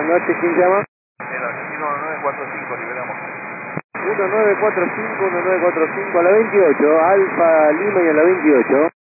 noches, ¿quién llama? El argentino 1945, liberamos. 1945 a la 28, Alfa Lima y a la 28.